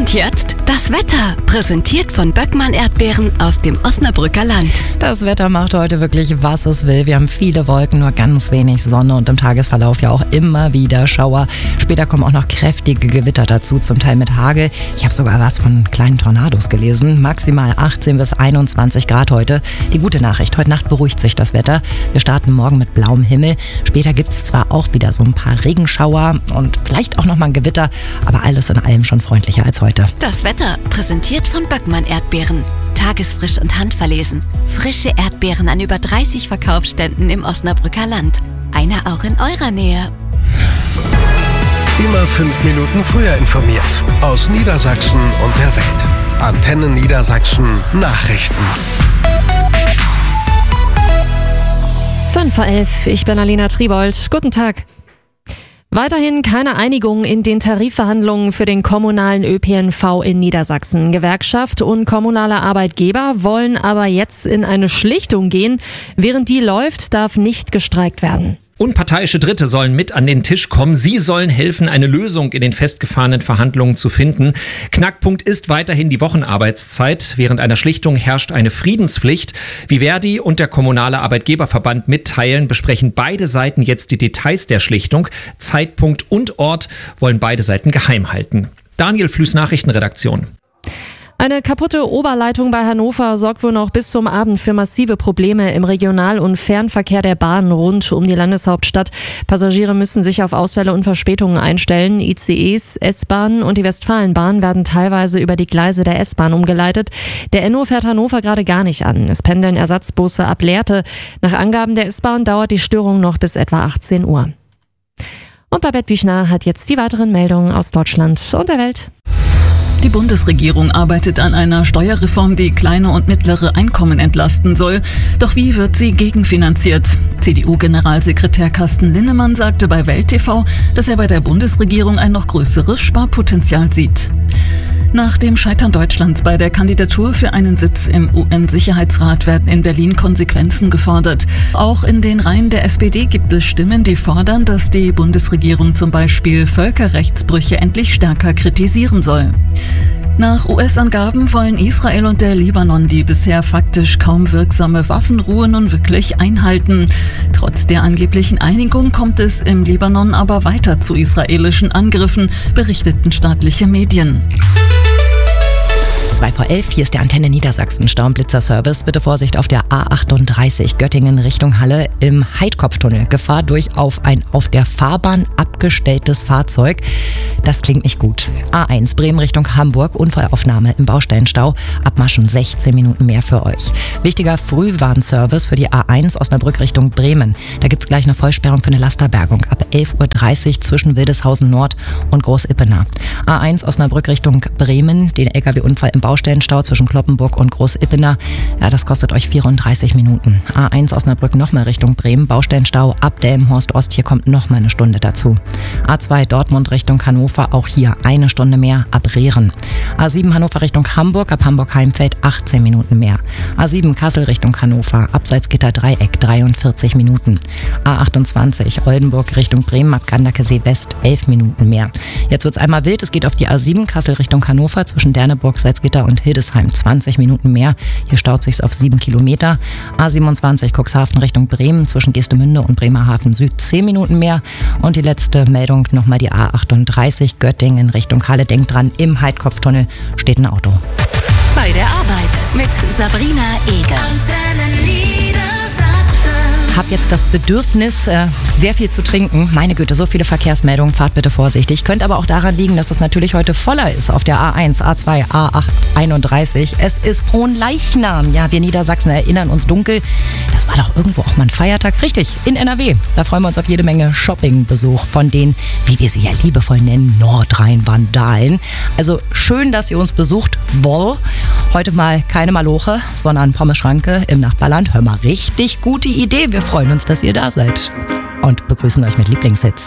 Und jetzt das Wetter, präsentiert von Böckmann Erdbeeren aus dem Osnabrücker Land. Das Wetter macht heute wirklich, was es will. Wir haben viele Wolken, nur ganz wenig Sonne und im Tagesverlauf ja auch immer wieder Schauer. Später kommen auch noch kräftige Gewitter dazu, zum Teil mit Hagel. Ich habe sogar was von kleinen Tornados gelesen. Maximal 18 bis 21 Grad heute. Die gute Nachricht, heute Nacht beruhigt sich das Wetter. Wir starten morgen mit blauem Himmel. Später gibt es zwar auch wieder so ein paar Regenschauer und vielleicht auch nochmal ein Gewitter, aber alles in allem schon freundlicher als heute. Das Wetter, präsentiert von Böckmann Erdbeeren. Tagesfrisch und handverlesen. Frische Erdbeeren an über 30 Verkaufsständen im Osnabrücker Land. Eine auch in eurer Nähe. Immer 5 Minuten früher informiert. Aus Niedersachsen und der Welt. Antenne Niedersachsen Nachrichten. 5:11 Uhr, ich bin Alina Triebold. Guten Tag. Weiterhin keine Einigung in den Tarifverhandlungen für den kommunalen ÖPNV in Niedersachsen. Gewerkschaft und kommunale Arbeitgeber wollen aber jetzt in eine Schlichtung gehen. Während die läuft, darf nicht gestreikt werden. Unparteiische Dritte sollen mit an den Tisch kommen. Sie sollen helfen, eine Lösung in den festgefahrenen Verhandlungen zu finden. Knackpunkt ist weiterhin die Wochenarbeitszeit. Während einer Schlichtung herrscht eine Friedenspflicht. Wie Verdi und der kommunale Arbeitgeberverband mitteilen, besprechen beide Seiten jetzt die Details der Schlichtung. Zeitpunkt und Ort wollen beide Seiten geheim halten. Daniel Flüß, Nachrichtenredaktion. Eine kaputte Oberleitung bei Hannover sorgt wohl noch bis zum Abend für massive Probleme im Regional- und Fernverkehr der Bahn rund um die Landeshauptstadt. Passagiere müssen sich auf Ausfälle und Verspätungen einstellen. ICEs, S-Bahnen und die Westfalenbahn werden teilweise über die Gleise der S-Bahn umgeleitet. Der NO fährt Hannover gerade gar nicht an. Es pendeln Ersatzbusse ab Lehrte. Nach Angaben der S-Bahn dauert die Störung noch bis etwa 18 Uhr. Und Babette Büchner hat jetzt die weiteren Meldungen aus Deutschland und der Welt. Die Bundesregierung arbeitet an einer Steuerreform, die kleine und mittlere Einkommen entlasten soll. Doch wie wird sie gegenfinanziert? CDU-Generalsekretär Carsten Linnemann sagte bei Welt TV, dass er bei der Bundesregierung ein noch größeres Sparpotenzial sieht. Nach dem Scheitern Deutschlands bei der Kandidatur für einen Sitz im UN-Sicherheitsrat werden in Berlin Konsequenzen gefordert. Auch in den Reihen der SPD gibt es Stimmen, die fordern, dass die Bundesregierung zum Beispiel Völkerrechtsbrüche endlich stärker kritisieren soll. Nach US-Angaben wollen Israel und der Libanon die bisher faktisch kaum wirksame Waffenruhe nun wirklich einhalten. Trotz der angeblichen Einigung kommt es im Libanon aber weiter zu israelischen Angriffen, berichteten staatliche Medien. 2:11 Uhr, hier ist der Antenne Niedersachsen Sturmblitzer-Service. Bitte Vorsicht auf der A38 Göttingen Richtung Halle im Heidkopftunnel. Gefahr durch ein auf der Fahrbahn abgestelltes Fahrzeug. Das klingt nicht gut. A1 Bremen Richtung Hamburg, Unfallaufnahme im Baustellenstau. Abmaschen 16 Minuten mehr für euch. Wichtiger Frühwarnservice für die A1 Osnabrück Richtung Bremen. Da gibt's gleich eine Vollsperrung für eine Lasterbergung ab 11:30 Uhr zwischen Wildeshausen Nord und Groß-Ippener. A1 Osnabrück Richtung Bremen, den LKW-Unfall im Baustellenstau zwischen Kloppenburg und Groß-Ippener. Ja, das kostet euch 34 Minuten. A1 Osnabrück nochmal Richtung Bremen, Baustellenstau ab Delmenhorst Ost. Hier kommt nochmal eine Stunde dazu. A2 Dortmund Richtung Hannover, auch hier eine Stunde mehr ab Rehren. A7 Hannover Richtung Hamburg, ab Hamburg-Heimfeld 18 Minuten mehr. A7 Kassel Richtung Hannover, ab Salzgitter-Dreieck 43 Minuten. A28 Oldenburg Richtung Bremen, ab Gandakesee West 11 Minuten mehr. Jetzt wird's einmal wild, es geht auf die A7 Kassel Richtung Hannover zwischen Derneburg, Salzgitter und Hildesheim 20 Minuten mehr. Hier staut sich's auf 7 Kilometer. A27 Cuxhaven Richtung Bremen zwischen Geestemünde und Bremerhaven Süd 10 Minuten mehr. Und die letzte Meldung nochmal die A38 Göttingen Richtung Halle. Denkt dran, im Heidkopftunnel steht ein Auto. Bei der Arbeit mit Sabrina Eger. Hab jetzt das Bedürfnis, sehr viel zu trinken. Meine Güte, so viele Verkehrsmeldungen, fahrt bitte vorsichtig. Könnte aber auch daran liegen, dass es natürlich heute voller ist auf der A1, A2, A8, 31. Es ist Fronleichnam. Ja, wir Niedersachsen erinnern uns dunkel. Das war doch irgendwo auch mal ein Feiertag. Richtig, in NRW. Da freuen wir uns auf jede Menge Shoppingbesuch von den, wie wir sie ja liebevoll nennen, Nordrhein-Vandalen. Also schön, dass ihr uns besucht. Heute mal keine Maloche, sondern Pommes-Schranke im Nachbarland. Hör mal, richtig gute Idee. Wir freuen uns, dass ihr da seid und begrüßen euch mit Lieblingshits.